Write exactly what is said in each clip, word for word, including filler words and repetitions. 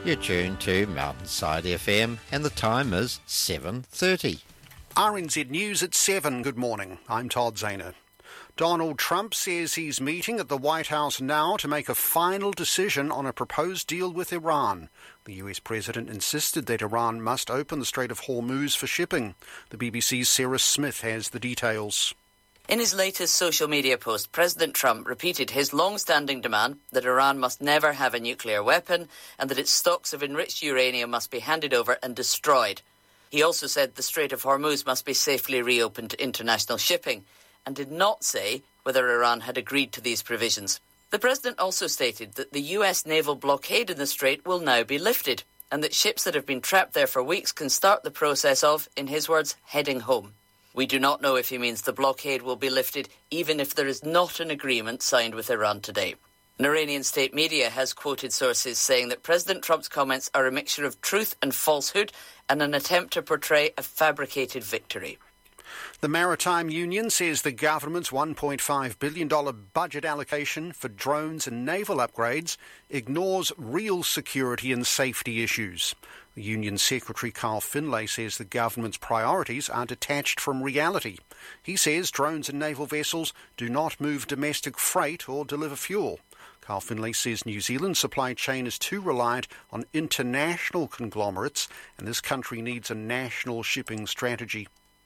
You're tuned to Mountainside F M and the time is seven thirty. R N Z News at seven. Good morning. I'm Todd Zahner. Donald Trump says he's meeting at the White House now to make a final decision on a proposed deal with Iran. The U S president insisted that Iran must open the Strait of Hormuz for shipping. The B B C's Sarah Smith has the details. In his latest social media post, President Trump repeated his long-standing demand that Iran must never have a nuclear weapon and that its stocks of enriched uranium must be handed over and destroyed. He also said the Strait of Hormuz must be safely reopened to international shipping and did not say whether Iran had agreed to these provisions. The president also stated that the U S naval blockade in the strait will now be lifted and that ships that have been trapped there for weeks can start the process of, in his words, heading home. We do not know if he means the blockade will be lifted even if there is not an agreement signed with Iran today. An Iranian state media has quoted sources saying that President Trump's comments are a mixture of truth and falsehood and an attempt to portray a fabricated victory. The Maritime Union says the government's one point five billion dollars budget allocation for drones and naval upgrades ignores real security and safety issues. The Union Secretary Carl Finlay says the government's priorities are detached from reality. He says drones and naval vessels do not move domestic freight or deliver fuel. Carl Finlay says New Zealand's supply chain is too reliant on international conglomerates and this country needs a national shipping strategy.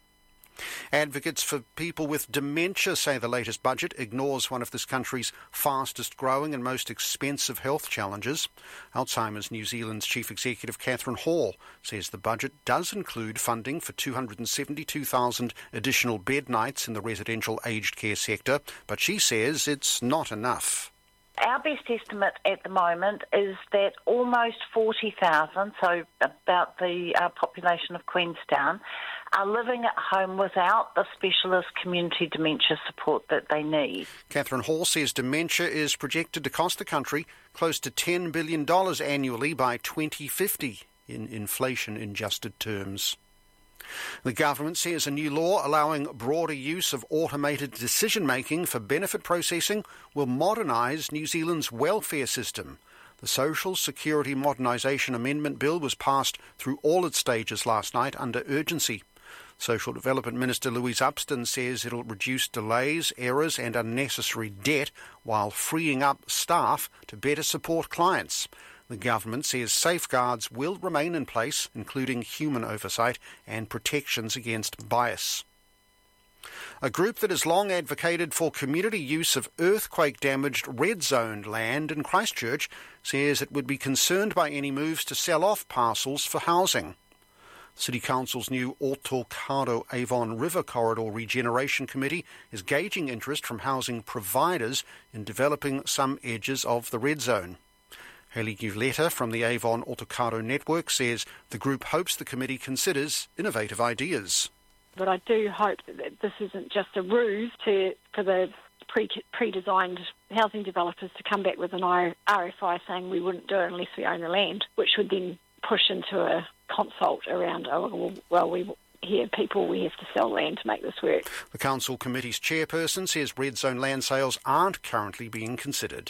Advocates for people with dementia say the latest budget ignores one of this country's fastest growing and most expensive health challenges. Alzheimer's New Zealand's Chief Executive Catherine Hall says the budget does include funding for two hundred seventy-two thousand additional bed nights in the residential aged care sector, but she says it's not enough. Our best estimate at the moment is that almost forty thousand, so about the uh, population of Queenstown, are living at home without the specialist community dementia support that they need. Catherine Hall says dementia is projected to cost the country close to ten billion dollars annually by twenty fifty in inflation-adjusted terms. The government says a new law allowing broader use of automated decision-making for benefit processing will modernise New Zealand's welfare system. The Social Security Modernisation Amendment Bill was passed through all its stages last night under urgency. Social Development Minister Louise Upston says it'll reduce delays, errors and unnecessary debt while freeing up staff to better support clients. The government says safeguards will remain in place, including human oversight and protections against bias. A group that has long advocated for community use of earthquake-damaged red-zoned land in Christchurch says it would be concerned by any moves to sell off parcels for housing. City Council's new Otokaro-Avon River Corridor Regeneration Committee is gauging interest from housing providers in developing some edges of the red zone. Hayley Givletta from the Avon Otokaro Network says the group hopes the committee considers innovative ideas. But I do hope that this isn't just a ruse to, for the pre, pre-designed housing developers to come back with an R F I saying we wouldn't do it unless we own the land, which would then push into a consult around, oh, well, we here people, we have to sell land to make this work. The council committee's chairperson says red zone land sales aren't currently being considered.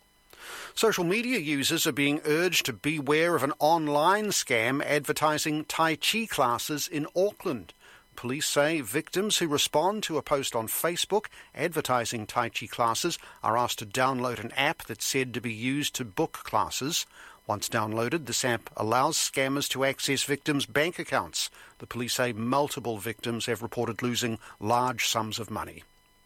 Social media users are being urged to beware of an online scam advertising Tai Chi classes in Auckland. Police say victims who respond to a post on Facebook advertising Tai Chi classes are asked to download an app that's said to be used to book classes. Once downloaded, this app allows scammers to access victims' bank accounts. The police say multiple victims have reported losing large sums of money.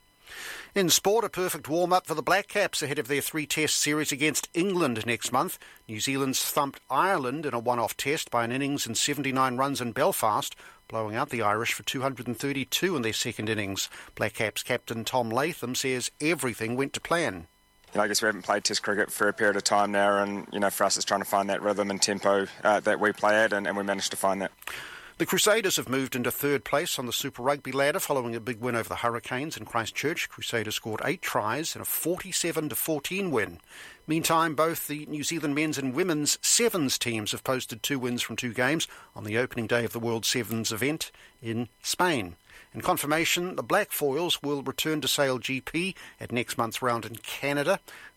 In sport, a perfect warm-up for the Black Caps ahead of their three-test series against England next month. New Zealand's thumped Ireland in a one-off test by an innings and seventy-nine runs in Belfast, blowing out the Irish for two hundred thirty-two in their second innings. Black Caps captain Tom Latham says everything went to plan. You know, I guess we haven't played Test cricket for a period of time now, and you know, for us it's trying to find that rhythm and tempo uh, that we play at, and, and we managed to find that. The Crusaders have moved into third place on the Super Rugby ladder following a big win over the Hurricanes in Christchurch. Crusaders scored eight tries in a forty-seven to fourteen win. Meantime, both the New Zealand men's and women's sevens teams have posted two wins from two games on the opening day of the World Sevens event in Spain. In confirmation, the Black Foils will return to Sail G P at next month's round in Canada.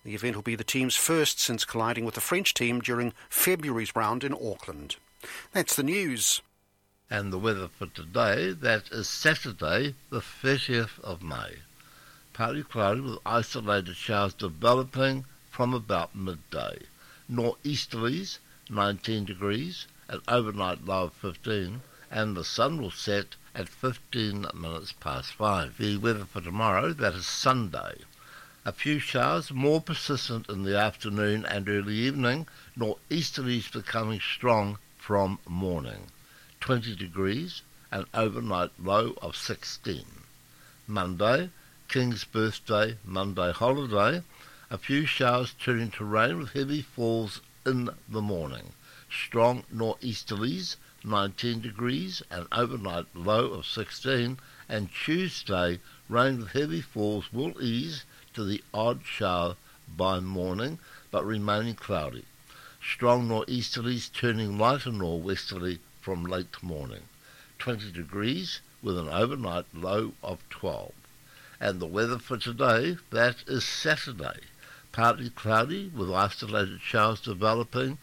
The event will be the team's first since colliding with the French team during February's round in Auckland. That's the news. And the weather for today, that is Saturday, the thirtieth of May. Partly cloudy with isolated showers developing from about midday. Northeasterlies, nineteen degrees, an overnight low of fifteen, and the sun will set at fifteen minutes past five. The weather for tomorrow, that is Sunday. A few showers, more persistent in the afternoon and early evening, northeasterlies becoming strong from morning. twenty degrees, an overnight low of sixteen. Monday, King's birthday, Monday holiday, a few showers turning to rain with heavy falls in the morning. Strong northeasterlies, nineteen degrees, an overnight low of sixteen, and Tuesday, rain with heavy falls will ease to the odd shower by morning, but remaining cloudy. Strong northeasterlies turning lighter norwesterly from late morning. twenty degrees with an overnight low of twelve. And the weather for today, that is Saturday. Partly cloudy with isolated showers developing.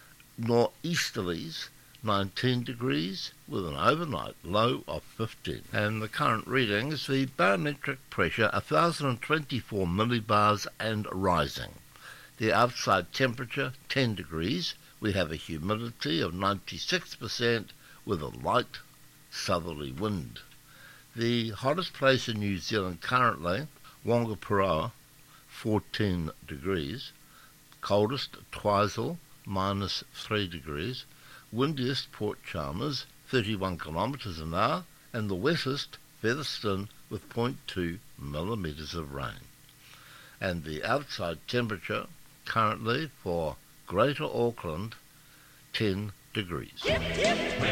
Northeasterlies, nineteen degrees with an overnight low of fifteen. And the current reading is the barometric pressure one thousand twenty-four millibars and rising. The outside temperature ten degrees. We have a humidity of ninety-six percent with a light southerly wind. The hottest place in New Zealand currently, Whangaparoa, fourteen degrees. Coldest, Twizel, minus three degrees. Windiest, Port Chalmers, thirty-one kilometres an hour, and the wettest, Featherston, with zero point two millimetres of rain. And the outside temperature currently for Greater Auckland, ten degrees. Yip, yip.